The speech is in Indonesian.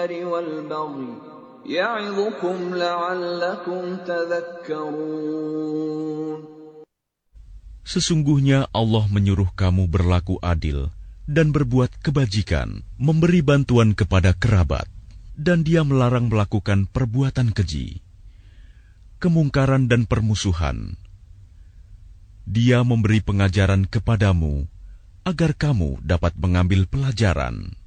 وَالْبَغْيِ يَعِظُكُمْ لَعَلَّكُمْ تَذَكَّرُونَ. Sesungguhnya Allah menyuruh kamu berlaku adil dan berbuat kebajikan, memberi bantuan kepada kerabat, dan Dia melarang melakukan perbuatan keji, kemungkaran dan permusuhan. Dia memberi pengajaran kepadamu agar kamu dapat mengambil pelajaran.